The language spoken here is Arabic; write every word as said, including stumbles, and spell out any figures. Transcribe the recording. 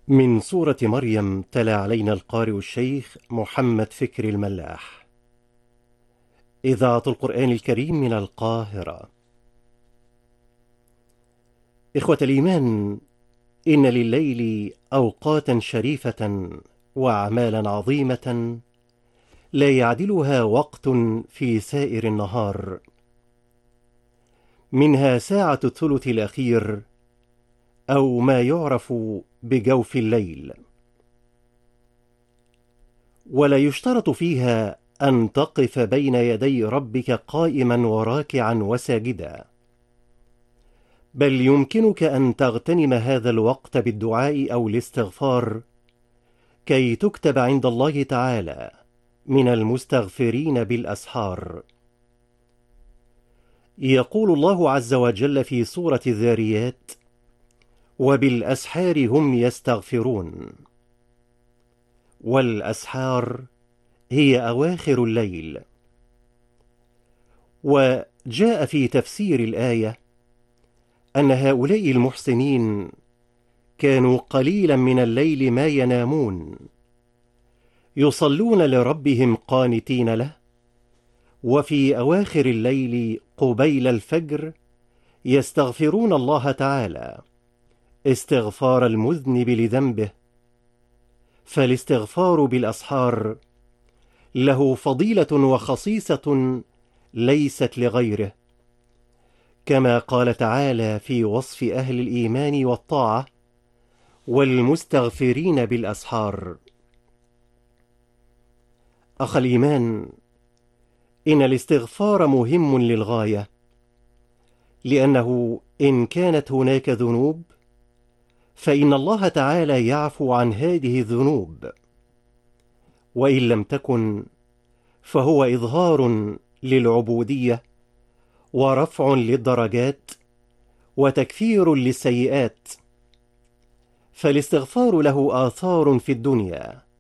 من سورة مريم تلا علينا القارئ الشيخ محمد فكري الملاح. إذاعة القرآن الكريم من القاهرة. إخوة الإيمان، إن لليل أوقاتا شريفة وأعمالا عظيمة لا يعدلها وقت في سائر النهار، منها ساعة الثلث الأخير أو ما يعرف بجوف الليل، ولا يشترط فيها أن تقف بين يدي ربك قائما وراكعا وساجدا، بل يمكنك أن تغتنم هذا الوقت بالدعاء أو الاستغفار كي تكتب عند الله تعالى من المستغفرين بالأسحار. يقول الله عز وجل في سورة الذاريات: وبالأسحار هم يستغفرون. والأسحار هي أواخر الليل. وجاء في تفسير الآية أن هؤلاء المحسنين كانوا قليلا من الليل ما ينامون، يصلون لربهم قانتين له، وفي أواخر الليل قبيل الفجر يستغفرون الله تعالى استغفار المذنب لذنبه. فالاستغفار بالأسحار له فضيلة وخصيصة ليست لغيره، كما قال تعالى في وصف أهل الإيمان والطاعة: والمستغفرين بالأسحار. أخ الإيمان، إن الاستغفار مهم للغاية، لأنه إن كانت هناك ذنوب فإن الله تعالى يعفو عن هذه الذنوب، وإن لم تكن فهو إظهار للعبودية ورفع للدرجات وتكفير للسيئات. فالاستغفار له آثار في الدنيا